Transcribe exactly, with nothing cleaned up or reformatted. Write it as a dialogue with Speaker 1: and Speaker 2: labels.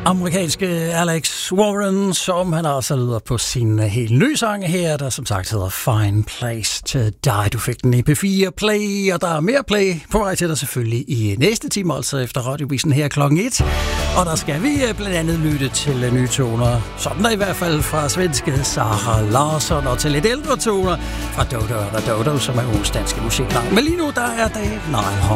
Speaker 1: Amerikanske Alex Warren, som han altså lyder på sin helt nye sang her, der som sagt hedder Fine Place to Die. Du fik den i P fire Play, og der er mere play på vej til dig selvfølgelig i næste time, altså efter radiovisen her klokken et. Og der skal vi blandt andet lytte til nye toner, sådan der i hvert fald fra svenske Sara Larsson, og til lidt ældre toner fra Dodo og Dodo, som er ugens danske musiknavn. Men lige nu, der er det Nile